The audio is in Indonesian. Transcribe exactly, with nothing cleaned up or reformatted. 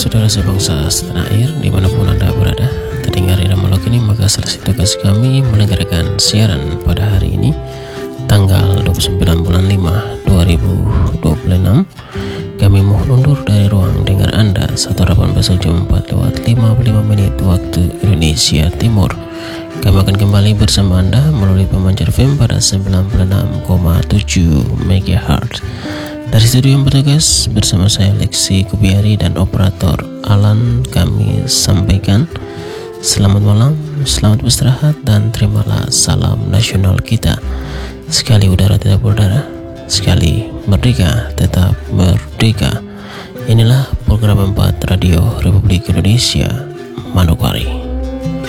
saudara sebangsa setanah air dimanapun Anda berada, terdengar irama lok ini, maka selesai tugas kami mendengarkan siaran pada hari ini tanggal dua puluh sembilan bulan lima dua ribu dua puluh enam. Kami mohon undur dari ruang dengar Anda satu harapan besok jam empat lewat lima puluh lima menit waktu Indonesia Timur. Kami akan kembali bersama Anda melalui pemancar F M pada sembilan puluh enam koma tujuh megahertz. Dari studio yang bertugas bersama saya Lexi Kubiari dan operator Alan, kami sampaikan selamat malam, selamat beristirahat, dan terimalah salam nasional kita. Sekali udara tetap berdarah, sekali merdeka tetap merdeka. Inilah program empat Radio Republik Indonesia, Manokwari.